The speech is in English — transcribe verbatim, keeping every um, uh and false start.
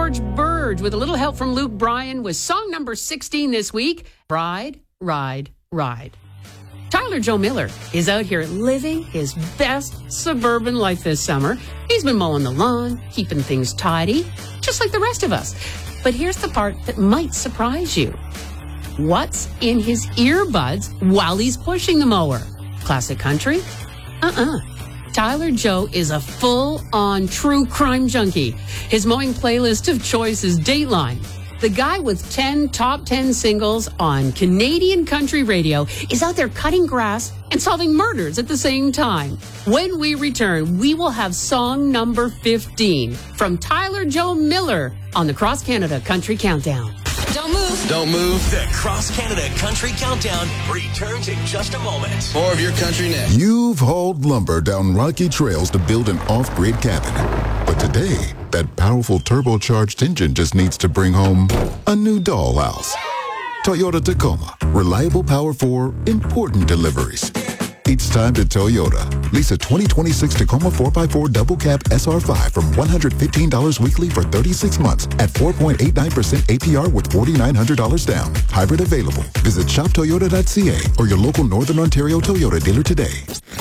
George Burge with a little help from Luke Bryan with song number sixteen this week, Ride, Ride, Ride. Tyler Joe Miller is out here living his best suburban life this summer. He's been mowing the lawn, keeping things tidy, just like the rest of us. But here's the part that might surprise you. What's in his earbuds while he's pushing the mower? Classic country? Uh-uh. Tyler Joe is a full-on true crime junkie. His mowing playlist of choice is Dateline. The guy with ten top ten singles on Canadian country radio is out there cutting grass and solving murders at the same time. When we return, we will have song number fifteen from Tyler Joe Miller on the Cross Canada Country Countdown. Don't move. Don't move. The Cross Canada Country Countdown returns in just a moment. More of your country next. You've hauled lumber down rocky trails to build an off-grid cabin. But today, that powerful turbocharged engine just needs to bring home a new dollhouse. Toyota Tacoma. Reliable power for important deliveries. It's time to Toyota. Lease a twenty twenty-six Tacoma four by four Double Cab S R five from one hundred fifteen dollars weekly for thirty-six months at four point eight nine percent A P R with four thousand nine hundred dollars down. Hybrid available. Visit shop toyota dot c a or your local Northern Ontario Toyota dealer today.